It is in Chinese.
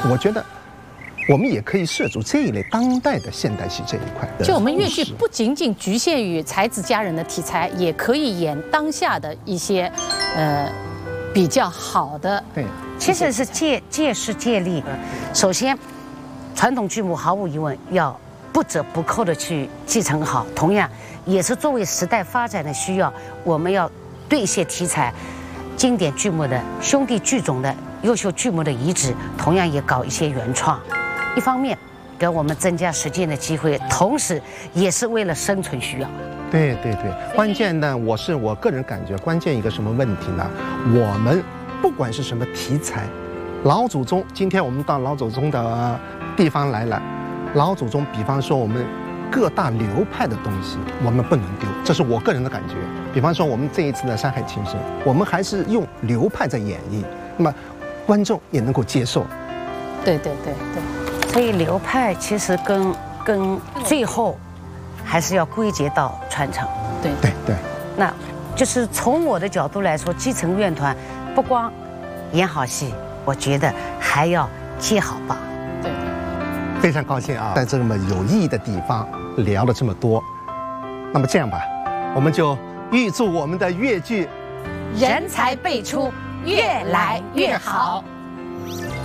我觉得我们也可以涉足这一类当代的现代戏这一块。 就我们粤剧不仅仅局限于才子佳人的题材，也可以演当下的一些比较好的。 对， 其实是借势借力。首先，传统剧目毫无疑问要不折不扣的去继承好，同样也是作为时代发展的需要，我们要对一些题材、经典剧目的兄弟剧种的优秀剧目的移植，同样也搞一些原创。一方面给我们增加实践的机会，同时也是为了生存需要。 对，关键呢，我个人感觉，关键一个什么问题呢？我们不管是什么题材，老祖宗，今天我们到老祖宗的地方来了，老祖宗，比方说我们各大流派的东西，我们不能丢，这是我个人的感觉。比方说我们这一次的《山海情深》，我们还是用流派在演绎，那么观众也能够接受。 对。 所以流派其实跟最后还是要归结到传承。 对。 那就是从我的角度来说，基层院团不光演好戏，我觉得还要接好棒。 对。 非常高兴啊，在这么有意义的地方聊了这么多。那么这样吧，我们就预祝我们的粤剧人才辈出，越来越好。